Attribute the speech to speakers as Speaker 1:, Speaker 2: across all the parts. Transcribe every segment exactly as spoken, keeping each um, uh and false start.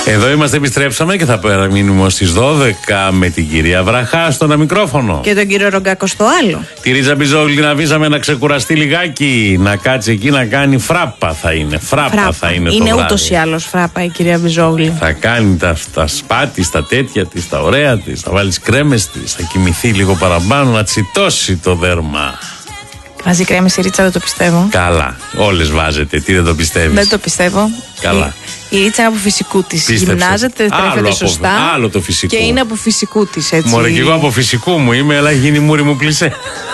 Speaker 1: Εδώ είμαστε, επιστρέψαμε και θα παραμείνουμε στις δώδεκα με την κυρία Βραχά στο ένα μικρόφωνο.
Speaker 2: Και τον κύριο Ρογκάκο στο άλλο.
Speaker 1: Τη Ρίτζα Μπιζόγλου την αφήσαμε να ξεκουραστεί λιγάκι, να κάτσει εκεί να κάνει φράπα θα είναι. Φράπα, φράπα. θα είναι, είναι το
Speaker 2: Είναι ούτως ή άλλως φράπα η κυρία Μπιζόγλου.
Speaker 1: Θα κάνει τα, τα σπάτη, τα τέτοια της, τα ωραία της, θα βάλει τις κρέμες της, θα κοιμηθεί λίγο παραπάνω, να τσιτώσει το δέρμα.
Speaker 2: Βάζει κρέμες η Ρίτσα, δεν το πιστεύω.
Speaker 1: Καλά. Όλες βάζετε. Τι δεν το πιστεύεις?
Speaker 2: Δεν το πιστεύω.
Speaker 1: Καλά.
Speaker 2: Η, η Ρίτσα είναι από φυσικού της. Γυμνάζεται, τρέφεται σωστά.
Speaker 1: Από, άλλο το φυσικό.
Speaker 2: Και είναι από φυσικού της, έτσι.
Speaker 1: Μωρέ, και εγώ από φυσικού μου είμαι, αλλά έχει γίνει μούρι μου πλησέ.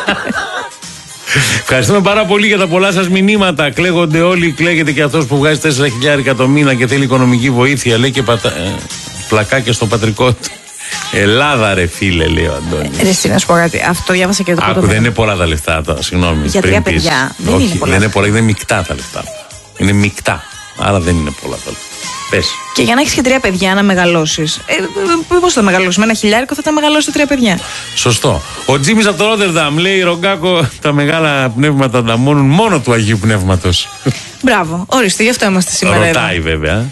Speaker 1: Ευχαριστούμε πάρα πολύ για τα πολλά σας μηνύματα. Κλαίγονται όλοι, κλαίγεται και αυτός που βγάζει τέσσερα χιλιάρικα το μήνα και θέλει οικονομική βοήθεια. Λέει και πατα... ε, πλακάκια στο πατρικό του. Ελλάδα, ρε φίλε, λέει ο Αντώνης.
Speaker 2: Ρε, εσύ να σου πω κάτι. Αυτό διάβασα και το πρώτο.
Speaker 1: Άκου, δεν είναι πολλά τα λεφτά τώρα, συγγνώμη.
Speaker 2: Για τρία παιδιά. Δεν
Speaker 1: Όχι,
Speaker 2: είναι πολλά.
Speaker 1: Δεν είναι πολλά, είναι μεικτά τα λεφτά. Είναι μεικτά. Άρα δεν είναι πολλά τα λεφτά. Πες.
Speaker 2: Και για να έχεις και τρία παιδιά να μεγαλώσεις. Ε, πώς θα μεγαλώσεις? Με ένα χιλιάρικο θα τα μεγαλώσεις τρία παιδιά.
Speaker 1: Σωστό. Ο Τζίμις από το Ρότερνταμ λέει: Ρογκάκο, τα μεγάλα πνεύματα ανταμώνουν μόνο του Αγίου Πνεύματος.
Speaker 2: Μπράβο, ορίστε, γι' αυτό είμαστε σήμερα.
Speaker 1: Ρωτάει βέβαια.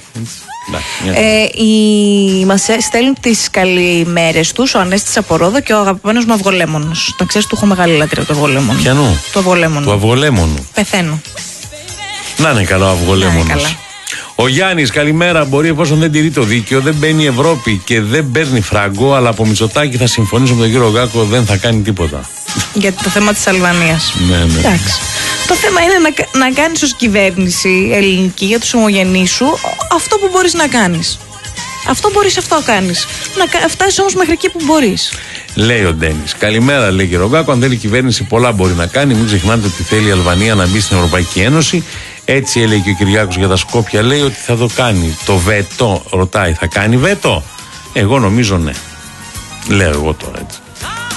Speaker 2: Ε, οι... Μας στέλνουν τις καλημέρες τους ο Ανέστης από Ρόδο και ο αγαπημένος μου Αυγολέμονος. Να ξέρεις, του έχω μεγάλη λατρεία το Αυγολέμονο.
Speaker 1: Ποιανού?
Speaker 2: Το Αυγολέμονο.
Speaker 1: Του Αυγολέμονου.
Speaker 2: Πεθαίνω.
Speaker 1: Να είναι καλό ο Αυγολέμονος. Ο Γιάννης, καλημέρα. Μπορεί, εφόσον δεν τηρεί το δίκαιο, δεν μπαίνει η Ευρώπη και δεν παίρνει φράγκο, αλλά από Μητσοτάκη θα συμφωνήσω με τον κύριο Ρογκάκο, δεν θα κάνει τίποτα.
Speaker 2: Γιατί το θέμα της Αλβανίας.
Speaker 1: Ναι, ναι.
Speaker 2: Εντάξει. Το θέμα είναι να, να κάνεις ως κυβέρνηση ελληνική για τους ομογενείς σου αυτό που μπορείς να κάνεις. Αυτό μπορείς, αυτό κάνεις. Να φτάσεις όμως μέχρι εκεί που μπορείς.
Speaker 1: Λέει ο Ντένις. Καλημέρα, λέει και Ρογκάκο. Αν θέλει η κυβέρνηση, πολλά μπορεί να κάνει. Μην ξεχνάτε ότι θέλει η Αλβανία να μπει στην Ευρωπαϊκή Ένωση. Έτσι έλεγε και ο Κυριάκος για τα Σκόπια. Λέει ότι θα το κάνει. Το βέτο, ρωτάει, θα κάνει βέτο? Εγώ νομίζω ναι. Λέω εγώ τώρα έτσι.